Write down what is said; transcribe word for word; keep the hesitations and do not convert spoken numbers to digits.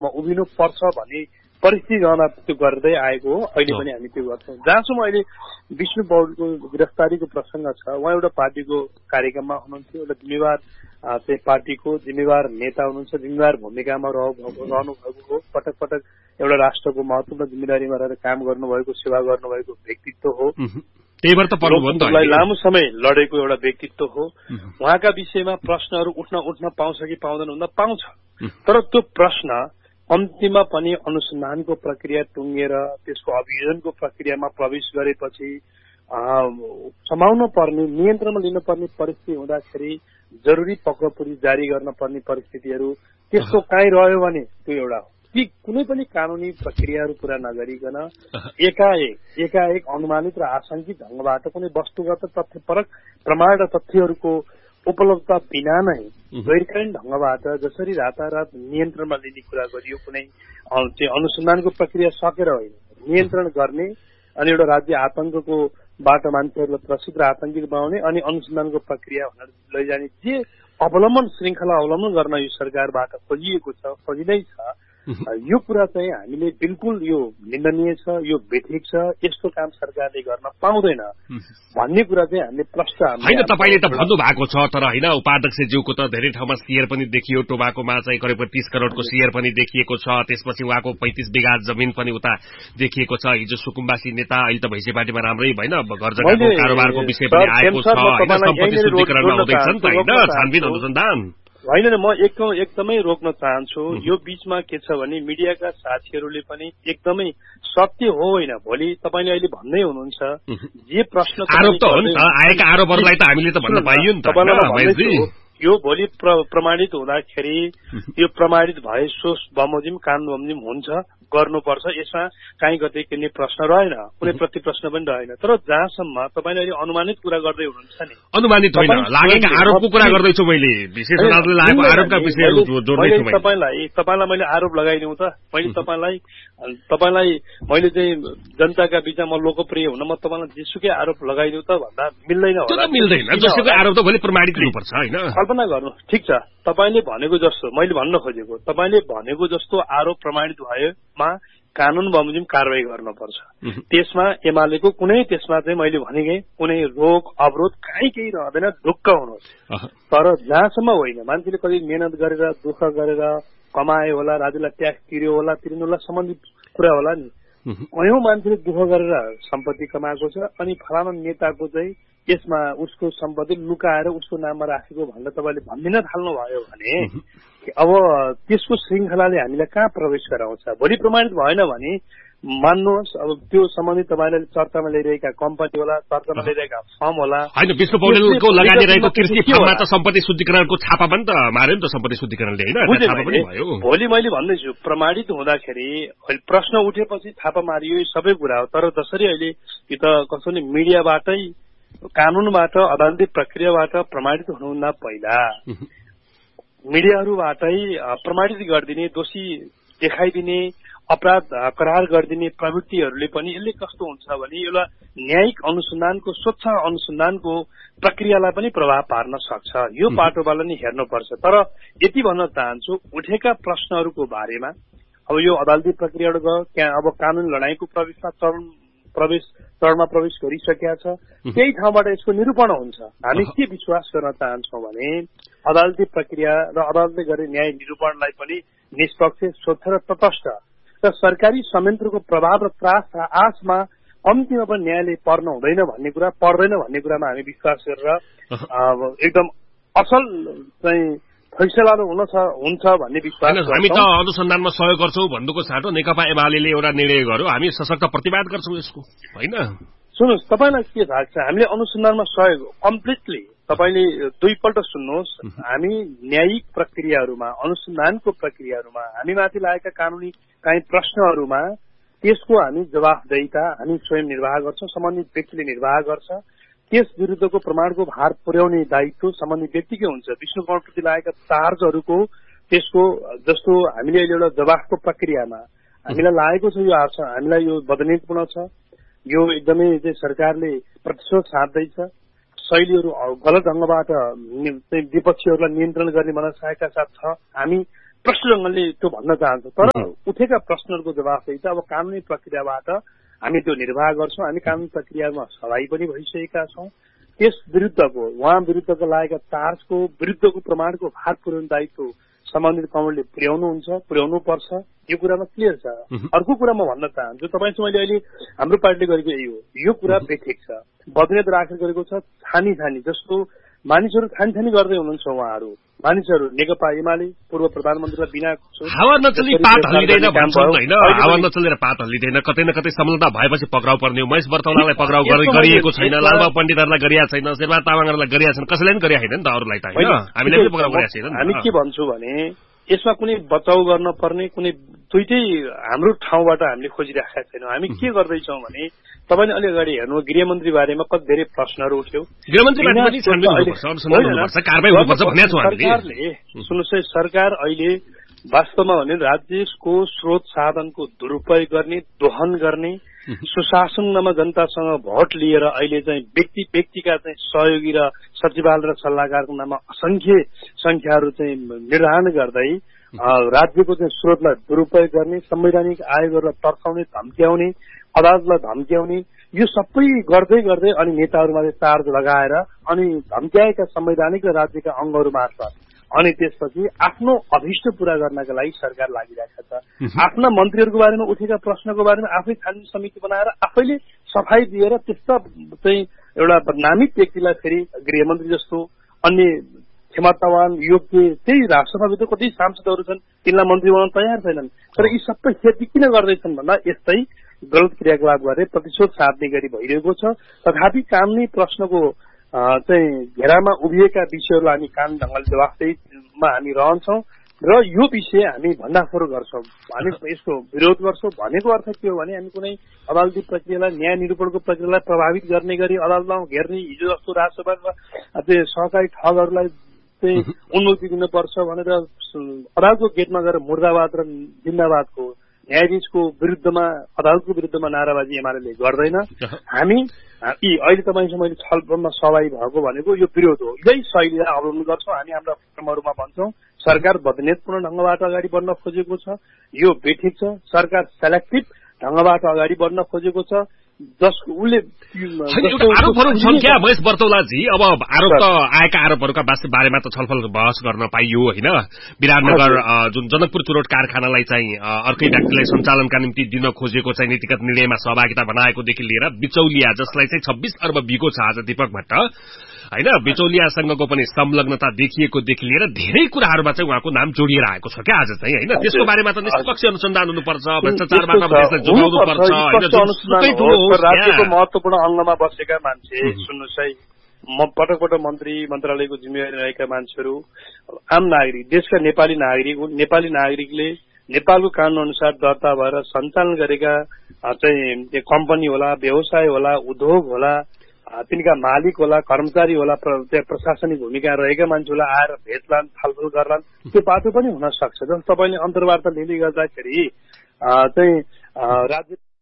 म उभिनु पर्छ भन्ने परिस्थिति रहँदा त्यो गर्दै आएको हो। अहिले पनि हामी त्यो गर्छौँ। जहाँसम्म अहिले विष्णु पौडेलको गिरफ्तारीको प्रसङ्ग छ, उहाँ एउटा पार्टीको कार्यक्रममा हुनुहुन्थ्यो, एउटा जिम्मेवार चाहिँ पार्टीको जिम्मेवार नेता हुनुहुन्छ, जिम्मेवार भूमिकामा रहनु भएको हो। पटक पटक एउटा राष्ट्रको महत्त्वपूर्ण जिम्मेदारीमा रहेर काम गर्नुभएको, सेवा गर्नुभएको व्यक्तित्व हो। त्यही भएर त लोकतन्त्रलाई लामो समय लडेको एउटा व्यक्तित्व हो। उहाँका विषयमा प्रश्नहरू उठ्न उठ्न पाउँछ कि पाउँदैन भन्दा पाउँछ, तर त्यो प्रश्न अन्तिममा पनि अनुसन्धानको प्रक्रिया टुङ्गेर त्यसको अभियोजनको प्रक्रियामा प्रवेश गरेपछि समाउन पर्ने, नियन्त्रणमा लिनुपर्ने परिस्थिति हुँदाखेरि जरुरी पक्रापुरी जारी गर्न पर्ने परिस्थितिहरू त्यस्तो काहीँ रह्यो भने त्यो एउटा हो कि कुनै पनि कानूनी प्रक्रियाहरू पूरा नगरिकन एकाएक एकाएक अनुमानित र आशंकित ढंगबाट कुनै वस्तुगत तथ्यपरक प्रमाण र तथ्यहरूको उपलब्धता बिना नै गैरकानूनी ढंगबाट जसरी रातारात नियन्त्रणमा लिने कुरा गरियो, कुनै अनुसन्धानको प्रक्रिया सकेर होइन, नियन्त्रण गर्ने अनि एउटा राज्य आतंकको बाट मान्छेहरूलाई त्रसित र आतंकित बनाउने अनि अनुसन्धानको प्रक्रिया भनेर लैजाने जे अवलम्बन श्रृङ्खला अवलम्बन गर्न यो सरकारबाट खोजिएको छ, खोजिँदै छ, यो कुरा चाहिँ हामीले बिल्कुल यो निन्दनीय छ, यो बेठिक छ, यस्तो काम सरकारले गर्न पाउँदैन भन्ने कुरा चाहिँ हामीले प्रश्न होइन। तपाईँले त भन्नु भएको छ, तर होइन उपाध्यक्षज्यूको त धेरै ठाउँमा शेयर पनि देखियो, टोबाकोमा चाहिँ करिब तीस करोडको शेयर पनि देखिएको छ, त्यसपछि उहाँको पैंतिस बिघा जमिन पनि उता देखिएको छ। हिजो सुकुम्बासी नेता अहिले त भैँसे पार्टीमा राम्रै भएन, घर जग्गाको कारोबारको विषय पनि आएको छ, सम्पत्ति शुद्धिकरणमा हुँदैछ नि त होइन, छानबिन अनुसन्धान होइन। म एकदम एकदमै रोक्न चाहन्छु। यो बीचमा के छ भने मिडियाका साथीहरूले पनि एकदमै सत्य हो होइन, भोलि तपाईँले अहिले भन्दै हुनुहुन्छ जे प्रश्न आरोप त हो नि त, आएका आरोपहरूलाई त हामीले त भन्न पाइयो नि त। यो भोलि प्रमाणित हुँदाखेरि यो प्रमाणित भए सोच बमोजिम कानुन बमोजिम हुन्छ, गर्नुपर्छ, यसमा काहीँ कतै किन्ने प्रश्न रहेन, कुनै प्रति प्रश्न पनि रहेन। तर जहाँसम्म तपाईँले अहिले अनुमानित कुरा गर्दै हुनुहुन्छ नि, अनुमानित होइन लागेका आरोपको कुरा गर्दैछु मैले, विशेष अदालतले लागेको आरोपका विषयहरू जोड्दैछु मैले। तपाईँलाई तपाईँलाई मैले आरोप लगाइदिउँ त, मैले तपाईँलाई तपाईँलाई मैले चाहिँ जनताका बीचमा म लोकप्रिय हुन म तपाईँलाई जेसुकै आरोप लगाइदिउँ त भन्दा मिल्दैन होला, मिल्दैन। जसुकै आरोप त भोलि प्रमाणित हुनुपर्छ होइन। कल्पना गर्नु, ठिक छ, तपाईँले भनेको जस्तो मैले भन्न खोजेको, तपाईँले भनेको जस्तो आरोप प्रमाणित भएमा कानून बमोजिम कारवाही गर्नुपर्छ। त्यसमा एमालेको कुनै त्यसमा चाहिँ मैले भनेकै कुनै रोक अवरोध काहीँ केही रहँदैन, ढुक्क हुनुहोस्। तर जहाँसम्म होइन, मान्छेले कति मेहनत गरेर दुःख गरेर कमायो होला, राज्यलाई ट्याक्स तिर्यो होला, तिर्नुलाई सम्बन्धित कुरा होला नि, कयौं मान्छेले दुःख गरेर सम्पत्ति कमाएको छ अनि फलाना नेताको चाहिँ यसमा उसको सम्पत्ति लुकाएर उसको नाममा राखेको भनेर तपाईँले भनिदिन थाल्नुभयो भने अब त्यसको श्रृङ्खलाले हामीलाई कहाँ प्रवेश गराउँछ? भोलि प्रमाणित भएन भने मान्नुहोस्, अब त्यो सम्बन्धित तपाईँले चर्चामा ल्याइरहेका कम्पनी होला, चर्चामा ल्याइरहेका फर्म होला होइन, विष्णु पौडेलको लगानिरहेको कृषि फर्ममा त सम्पत्ति शुद्धिकरणको छापा पनि त मार्यो नि त, सम्पत्ति शुद्धिकरणले होइन। भोलि मैले भन्दैछु प्रमाणित हुँदाखेरि प्रश्न उठेपछि छापा मारियो, यो सबै कुरा हो। तर जसरी अहिले यो त कसो नि मिडियाबाटै कानूनबाट अदालती प्रक्रियाबाट प्रमाणित हुनुभन्दा पहिला मिडियाहरूबाटै प्रमाणित गरिदिने, दोषी देखाइदिने, अपराध करार गरिदिने प्रवृत्तिहरूले पनि यसले कस्तो हुन्छ भने एउटा न्यायिक अनुसन्धानको स्वच्छ अनुसन्धानको प्रक्रियालाई पनि प्रभाव पार्न सक्छ। यो पाटोबाट नै हेर्नुपर्छ। तर यति भन्न चाहन्छु, उठेका प्रश्नहरूको बारेमा अब यो अदालती प्रक्रियाबाट गयो, त्यहाँ अब कानून लडाईँको प्रवेशमा चरण प्रवेश चरणमा प्रवेश गरिसकेका छ, त्यही ठाउँबाट यसको निरूपण हुन्छ। हामी के विश्वास गर्न चाहन्छौँ भने अदालती प्रक्रिया र अदालतले गर्ने न्याय निरूपणलाई पनि निष्पक्ष, स्वच्छ र तटस्थ र सरकारी संयन्त्रको प्रभाव र त्रास र आशमा अन्तिममा पनि न्यायालय पर्न हुँदैन भन्ने कुरा, पर्दैन भन्ने कुरामा हामी विश्वास गरेर एकदम असल चाहिँ फैसलाहरू हुन हुन्छ भन्ने विश्वास। हामी त अनुसन्धानमा सहयोग गर्छौँ भन्नुको साटो नेकपा एमाले एउटा निर्णय गर्यो, हामी सशक्त प्रतिवाद गर्छौँ यसको होइन। सुन्नुहोस्, तपाईँलाई के थाहा छ, हामीले अनुसन्धानमा सहयोग कम्प्लिटली तपाईँले दुईपल्ट सुन्नुहोस्, हामी न्यायिक प्रक्रियाहरूमा, अनुसन्धानको प्रक्रियाहरूमा हामी माथि लागेका कानूनी काहीँ प्रश्नहरूमा त्यसको हामी जवाफदेहिता हामी स्वयं निर्वाह गर्छौँ, सम्बन्धित व्यक्तिले निर्वाह गर्छ। त्यस विरुद्धको प्रमाणको भार पुर्याउने दायित्व सम्बन्धित व्यक्तिकै हुन्छ। विष्णु पौडेलप्रति लागेका चार्जहरूको त्यसको जस्तो हामीले अहिले एउटा जवाफको प्रक्रियामा हामीलाई लागेको छ, यो हामीलाई यो बदनीतिपूर्ण छ, यो एकदमै चाहिँ सरकारले प्रतिशोध साध्दैछ, शैलीहरू गलत ढङ्गबाट विपक्षीहरूलाई नियन्त्रण गर्ने मनसायका साथ छ। हामी प्रष्ट ढङ्गले त्यो भन्न चाहन्छु। तर उठेका प्रश्नहरूको जवाफ चाहिँ अब कानुनी प्रक्रियाबाट हामी त्यो निर्वाह गर्छौँ। हामी कानुनी प्रक्रियामा सहभागी पनि भइसकेका छौँ। त्यस विरुद्धको उहाँ विरुद्धको लागेका चार्जको विरुद्धको प्रमाणको भार पुर्याउने दायित्व सम्बन्धित कमिटीले पुर्याउनुहुन्छ, पुर्याउनु पर्छ, यो कुरामा क्लियर छ। अर्को कुरा म भन्न चाहन्छु, तपाईँसँग मैले अहिले हाम्रो पार्टीले गरेको यही हो, यो कुरा बेठिक छ। बदनियत राखेर गरेको छ, छानी छानी जस्तो मानिसहरू छानी छानी गर्दै हुनुहुन्छ। उहाँहरू मानिसहरू नेकपा एमाले पूर्व प्रधानमन्त्रीलाई बिना हावा नचली पात हल्लिँदैन भन्छन् होइन, हावा नचलेर पात हल्लिँदैन। कतै न कतै संलग्नता भएपछि पक्राउ पर्ने हो। महेश बर्तौलालाई पक्राउ गरिएको छैन, लालबाबु पण्डितहरूलाई गरिएको छैन, शेरबहादुर तामाङहरूलाई गरिएको छैन, कसैलाई पनि गरिएको छैन नि त अरूलाई त होइन। हामीले पनि पक्राउ गरेका छैन। हामी के भन्छु भने यसमा कुनै बचाउ गर्न पर्ने कुनै दुइटै हाम्रो ठाउँबाट हामीले खोजिराखेका छैनौँ। हामी के गर्दैछौँ भने तपाईँले अलि अगाडि हेर्नु गृहमन्त्री बारेमा कति धेरै प्रश्नहरू उठ्यो। सरकारले सुन्नुहोस् है, सरकार अहिले वास्तवमा भने राज्यको स्रोत साधनको दुरुपयोग गर्ने, दोहन गर्ने, सुशासनमा जनतासँग भोट लिएर अहिले चाहिँ व्यक्ति व्यक्तिका चाहिँ सहयोगी र सचिवालय र सल्लाहकारको नाममा असंख्य संख्याहरू चाहिँ निर्धारण गर्दै राज्यको चाहिँ स्रोतलाई दुरुपयोग गर्ने, संवैधानिक आयोगहरूलाई तर्साउने, धम्क्याउने, अदालतलाई धम्क्याउने, यो सबै गर्दै गर्दै अनि नेताहरूमाथि चार्ज लगाएर अनि धम्क्याएका संवैधानिक र राज्यका अङ्गहरू मार्फत अनि त्यसपछि आफ्नो अभिष्ट पूरा गर्नका लागि सरकार लागिरहेको छ। आफ्ना मन्त्रीहरूको बारेमा उठेका प्रश्नको बारेमा आफै छानबिन समिति बनाएर आफैले सफाई दिएर त्यस्ता चाहिँ एउटा नामित व्यक्तिलाई फेरि गृहमन्त्री जस्तो अन्य क्षमतावान योग्य त्यही राष्ट्रसभाभित्र कति सांसदहरू छन् तिनलाई मन्त्री बनाउन तयार छैनन्। तर यी सबै खेती किन गर्दैछन् भन्दा यस्तै गलत क्रियाकलाप गरेर प्रतिशोध साध्ने गरी भइरहेको छ। तथापि कानुनी प्रश्नको चाहिँ घेरामा उभिएका विषयहरूलाई हामी कानुनी ढङ्गले जवाफदेहीमा हामी रहन्छौँ र यो विषय हामी भण्डाफोर गर्छौँ, हामी यसको विरोध गर्छौँ। भनेको अर्थ के हो भने हामी कुनै अदालती प्रक्रियालाई, न्याय निरूपणको प्रक्रियालाई प्रभावित गर्ने गरी अदालतमा घेर्ने, हिजो जस्तो राष्ट्रसभामा त्यो सहकारी ठगहरूलाई चाहिँ उन्मुक्ति दिनुपर्छ भनेर अदालतको गेटमा गएर मुर्दाबाद र जिन्दाबादको न्यायाधीशको विरुद्धमा अदालतको विरुद्धमा नाराबाजी एमाले गर्दैन। हामी यी अहिले तपाईँसँग मैले छलफलमा सहभागी भएको भनेको यो विरोध हो। यही शैलीलाई अवलम्बन गर्छौँ। हामी हाम्रा फोरमहरूमा भन्छौँ सरकार बदनियतपूर्ण ढङ्गबाट अगाडि बढ्न खोजेको छ, यो बेठिक छ। सरकार सेलेक्टिभ ढङ्गबाट अगाडि बढ्न खोजेको छ जसको उसले आरोपहरू छन् क्या महेश बर्तौलाजी। अब आरोप त आएका आरोपहरूका बारेमा त छलफल बहस गर्न पाइयो होइन। विराटनगर जुन जनकपुर चुरोट कारखानालाई चाहिँ अर्कै व्यक्तिलाई सञ्चालनका निम्ति दिन खोजेको चाहिँ नीतिगत निर्णयमा सहभागिता बनाएकोदेखि लिएर बिचौलिया जसलाई चाहिँ छब्बीस अर्ब बिको छ आज दीपक भट्ट होइन, बिचौलियासँगको पनि संलग्नता देखिएकोदेखि लिएर धेरै कुराहरूमा चाहिँ उहाँको नाम जोडिएर आएको छ क्या आज चाहिँ होइन। त्यसको बारेमा त निष्पक्ष अनुसन्धान हुनुपर्छ, भ्रष्टाचारबाट देशलाई जोगाउनु पर्छ। राज्यको महत्वपूर्ण अङ्गमा बसेका मान्छे सुन्नुहोस् है, म पटक पटक मन्त्री मन्त्रालयको जिम्मेवारी रहेका मान्छेहरू आम नागरिक, देशका नेपाली नागरिक हुन्। नेपाली नागरिकले नेपालको कानून अनुसार दर्ता भएर सञ्चालन गरेका चाहिँ कम्पनी होला, व्यवसाय होला, उद्योग होला, तिनका मालिक होला, कर्मचारी होला, त्यहाँ प्रशासनिक भूमिका रहेका मान्छेहरूलाई आएर भेटलान्, छलफल गर्लान्, त्यो बाटो पनि हुन सक्छ। जस्तो तपाईँले अन्तर्वार्ता लिँदै गर्दाखेरि चाहिँ राज्य